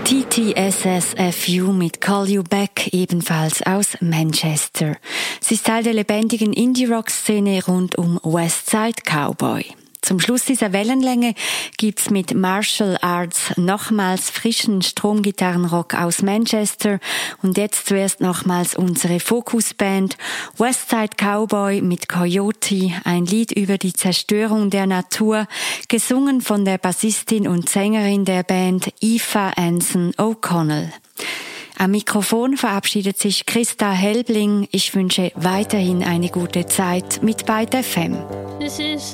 TTSSFU mit Call You Back, ebenfalls aus Manchester. Sie ist Teil der lebendigen Indie-Rock-Szene rund um Westside Cowboy. Zum Schluss dieser Wellenlänge gibt's mit Martial Arts nochmals frischen Stromgitarrenrock aus Manchester und jetzt zuerst nochmals unsere Fokusband Westside Cowboy mit Coyote, ein Lied über die Zerstörung der Natur, gesungen von der Bassistin und Sängerin der Band Aoife Anson O'Connell. Am Mikrofon verabschiedet sich Christa Helbling. Ich wünsche weiterhin eine gute Zeit mit Byte FM. This is